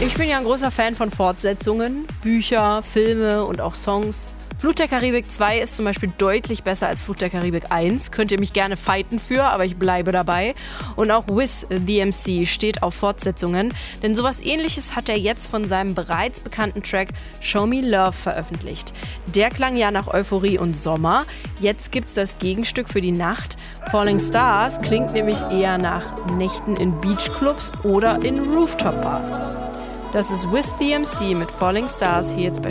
Ich bin ja ein großer Fan von Fortsetzungen, Bücher, Filme und auch Songs. Fluch der Karibik 2 ist zum Beispiel deutlich besser als Fluch der Karibik 1. Könnt ihr mich gerne fighten für, aber ich bleibe dabei. Und auch Wiz DMC steht auf Fortsetzungen, denn sowas Ähnliches hat er jetzt von seinem bereits bekannten Track Show Me Love veröffentlicht. Der klang ja nach Euphorie und Sommer. Jetzt gibt's das Gegenstück für die Nacht. Falling Stars klingt nämlich eher nach Nächten in Beachclubs oder in Rooftop-Bars. Das ist Wiz DMC mit Falling Stars hier jetzt bei